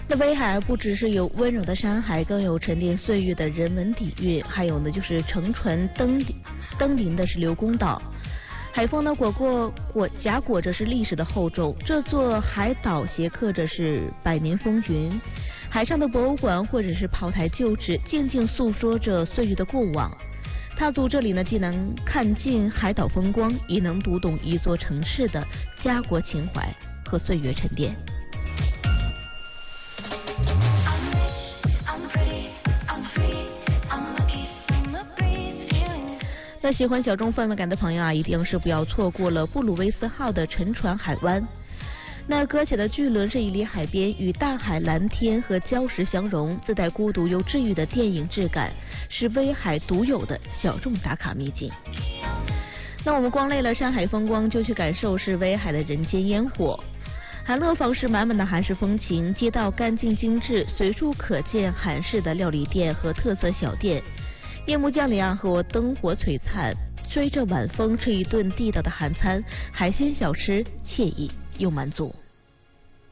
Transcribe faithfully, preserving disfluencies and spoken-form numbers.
那威海不只是有温柔的山海，更有沉淀岁月的人文底蕴，还有呢就是乘船登登临的是刘公岛。海风呢裹过裹夹裹着是历史的厚重，这座海岛斜刻着是百年风云，海上的博物馆或者是炮台旧址，静静诉说着岁月的过往。踏足这里呢，既能看尽海岛风光，也能读懂一座城市的家国情怀和岁月沉淀。那喜欢小众氛围感的朋友啊，一定是不要错过了布鲁维斯号的沉船海湾。那搁浅的巨轮是屹立海边，与大海、蓝天和礁石相融，自带孤独又治愈的电影质感，是威海独有的小众打卡秘境。那我们光累了山海风光，就去感受是威海的人间烟火。海乐坊是满满的韩式风情，街道干净精致，随处可见韩式的料理店和特色小店。夜幕降临啊，和灯火璀璨，吹着晚风吃一顿地道的韩餐，海鲜小吃惬意又满足。